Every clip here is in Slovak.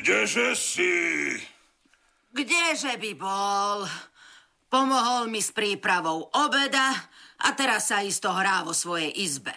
Kdeže si? Kdeže by bol? Pomohol mi s prípravou obeda a teraz sa isto hrá vo svojej izbe.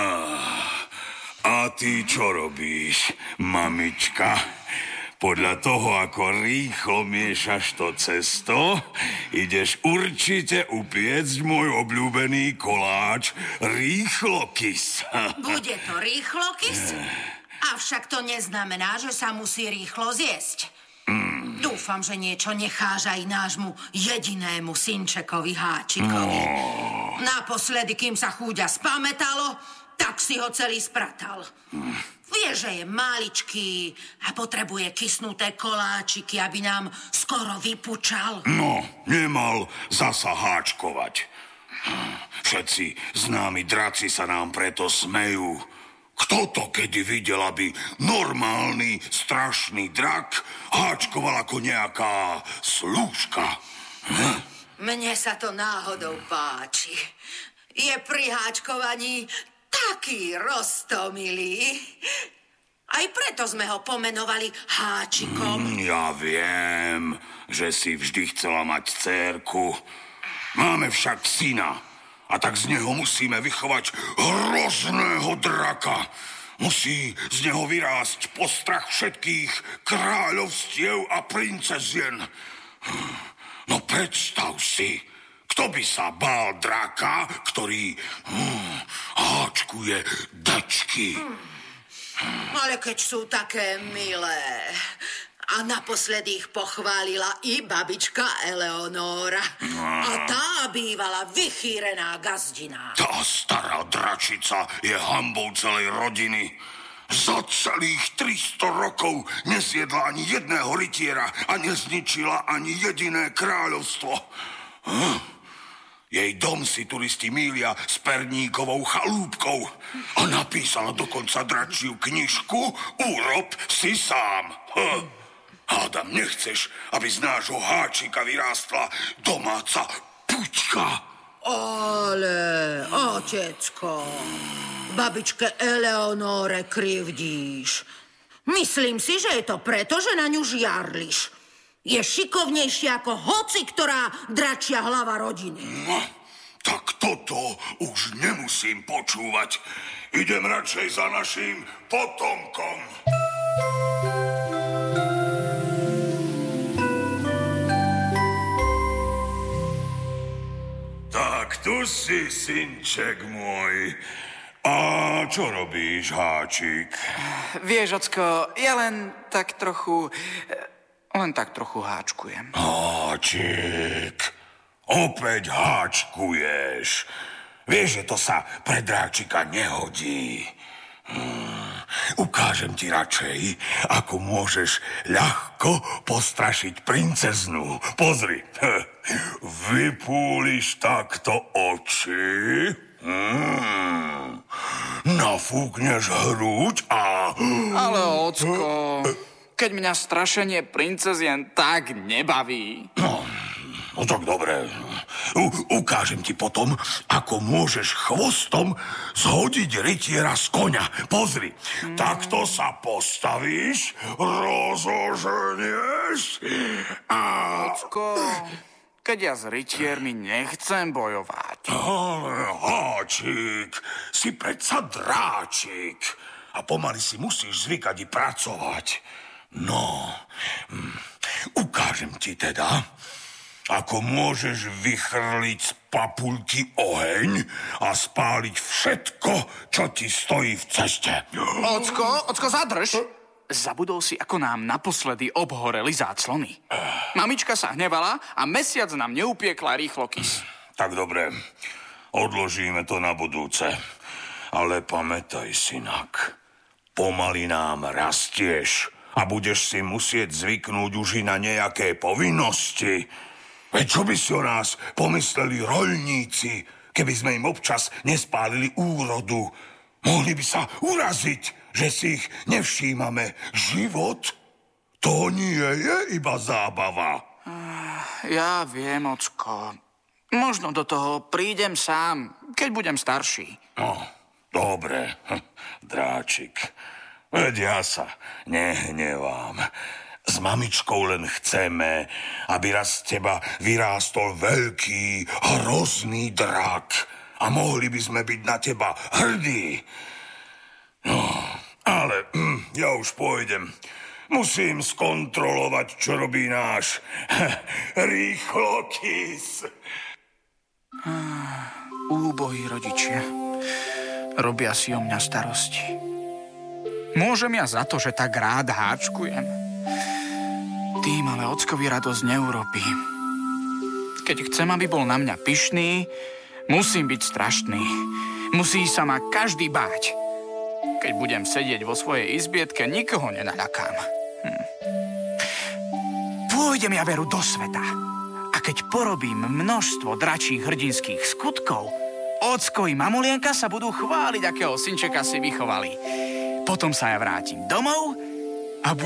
A ty čo robíš, mamička? Podľa toho, ako rýchlo miešaš to cesto, ideš určite upiecť môj obľúbený koláč rýchlokys. Bude to rýchlokys? Avšak to neznamená, že sa musí rýchlo zjesť. Dúfam, že niečo necháš aj nášmu jedinému synčekovi Háčikovi. Naposledy, kým sa chúďa spamätalo, tak si ho celý spratal. Vie, že je maličký a potrebuje kysnuté koláčiky, aby nám skoro vypučal. No, nemal zasa háčkovať. Všetci známi draci sa nám preto smejú. Kto to kedy videl, aby normálny, strašný drak háčkoval ako nejaká slúžka? Mne sa to náhodou páči. Je pri háčkovaní taký roztomilý. Aj preto sme ho pomenovali Háčikom. Ja viem, že si vždy chcela mať dcérku. Máme však syna. A tak z neho musíme vychovať hrozného draka. Musí z neho vyrásť postrach všetkých kráľovstiev a princezien. No predstav si, kto by sa bál draka, ktorý háčkuje dečky. Ale keď sú také milé. A naposledy ich pochválila i babička Eleonóra. A tá bývala vychýrená gazdina. Tá stará dračica je hanbou celej rodiny. Za celých 300 rokov nezjedla ani jedného rytiera a nezničila ani jediné kráľovstvo. Jej dom si turisti mýlia s perníkovou chalúbkou a napísala dokonca dračiu knižku Urob si sám. Hádam, nechceš, aby z nášho Háčika vyrástla domáca puťka? Ale, otecko, babičke Eleonóre krivdíš. Myslím si, že je to preto, že na ňu žiarliš. Je šikovnejšia ako hoci ktorá dračia hlava rodiny. No, tak toto už nemusím počúvať. Idem radšej za naším potomkom. Tak tu si, synček môj. A čo robíš, Háčik? Vieš, ocko, ja len tak trochu háčkujem. Háčik, opäť háčkuješ. Vieš, že to sa pre dráčika nehodí. Ukážem ti radšej, ako môžeš ľahko postrašiť princeznú. Pozri, vypúliš takto oči, nafúkneš hruď a... Ale ocko, keď mňa strašenie princezien tak nebaví. No tak dobre. Ukážem ti potom, ako môžeš chvostom zhodiť rytiera z koňa. Pozri, takto sa postavíš, rozoženieš a... Ocko, keď ja s rytiermi nechcem bojovať. Ale Háčik, si predsa dráčik a pomaly si musíš zvykať i pracovať. No, ukážem ti teda, ako môžeš vychrliť z papuľky oheň a spáliť všetko, čo ti stojí v ceste. Ocko, zadrž! Zabudol si, ako nám naposledy obhoreli záclony. Mamička sa hnevala a mesiac nám neupiekla rýchlokys. Tak dobre, odložíme to na budúce. Ale pamätaj, synak, pomaly nám rastieš a budeš si musieť zvyknúť už i na nejaké povinnosti. Veď čo by si o nás pomysleli roľníci, keby sme im občas nespálili úrodu? Mohli by sa uraziť, že si ich nevšímame. Život, to nie je iba zábava. Ja viem, ocko. Možno do toho prídem sám, keď budem starší. No, dobre, dráčik. Veď ja sa nehnevám. S mamičkou len chceme, aby raz z teba vyrástol veľký, hrozný drak a mohli by sme byť na teba hrdí. No, ale ja už pôjdem. Musím skontrolovať, čo robí náš rýchlokys. Úbohí rodičia. Robia si o mňa starosti. Môžem ja za to, že tak rád háčkujem? Tým ale ockovi radosť neurobí. Keď chcem, aby bol na mňa pyšný, musím byť strašný. Musí sa ma každý báť. Keď budem sedieť vo svojej izbietke, nikoho nenaľakám. Pôjdem ja veru do sveta. A keď porobím množstvo dračích hrdinských skutkov, ocko i mamulienka sa budú chváliť, akého synčeka si vychovali. Potom sa ja vrátim domov